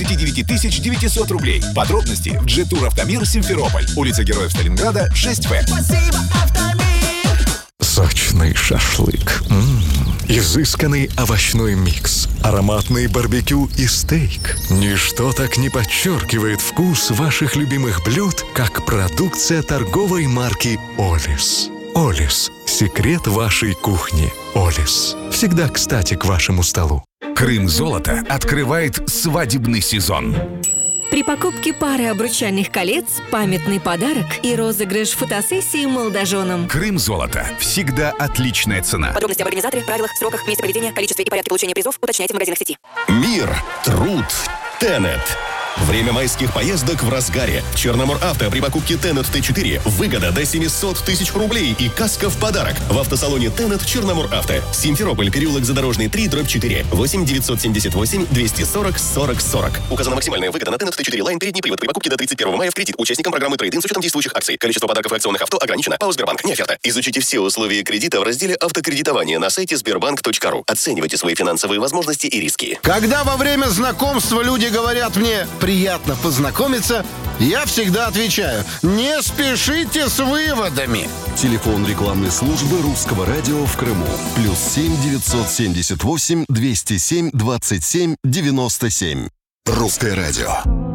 59 900 рублей. Подробности в G-Tour Автомир Симферополь. Улица Героев Сталинграда, 6Ф. Спасибо, Автомир. Сочный шашлык. Изысканный овощной микс. Ароматный барбекю и стейк. Ничто так не подчеркивает вкус ваших любимых блюд, как продукция торговой марки «Олис». «Олис» – секрет вашей кухни. «Олис» – всегда кстати к вашему столу. Крым-золото открывает свадебный сезон. При покупке пары обручальных колец памятный подарок и розыгрыш фотосессии молодоженам. Крым-золото. Всегда отличная цена. Подробности об организаторе, правилах, сроках, месте проведения, количестве и порядке получения призов уточняйте в магазинах сети. Мир, труд, Тенет. Время майских поездок в разгаре. Черномор-Авто при покупке Тенет Т4 выгода до 700 тысяч рублей и каска в подарок. В автосалоне Тенет Черномор-Авто. Симферополь, переулок Задорожный, 3/4. 8 978 240 40 40. Указана максимальная выгода на Тенет Т4 Лайн передний привод при покупке до 31 мая в кредит участникам программы трейд-ин с учетом действующих акций. Количество подарков и акционных авто ограничено. ПАО «Сбербанк». Не оферта. Изучите все условия кредита в разделе «Автокредитование» на сайте sberbank.ru. Оценивайте свои финансовые возможности и риски. Когда во время знакомства люди говорят мне «приятно познакомиться», я всегда отвечаю: не спешите с выводами. Телефон рекламной службы Русского радио в Крыму. +7 978 207 27 97. Русское радио.